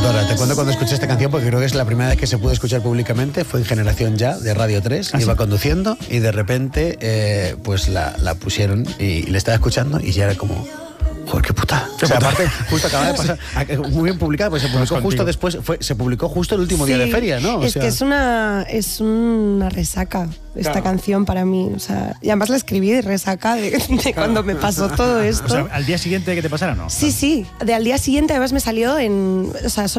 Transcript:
Dora, te cuento cuando escuché esta canción porque creo que es la primera vez que se pudo escuchar públicamente. Fue en Generación Ya, de Radio 3. Iba conduciendo y de repente pues la pusieron y le estaba escuchando y ya era como... Joder, qué puta. O sea, aparte, justo acaba de pasar, muy bien publicada, pues se publicó justo después, se publicó justo el último día de feria, ¿no? Es que es una resaca esta canción para mí. O sea, y además la escribí de resaca de cuando me pasó todo esto. O sea, ¿al día siguiente de que te pasara, no? Sí, al día siguiente además me salió en... O sea,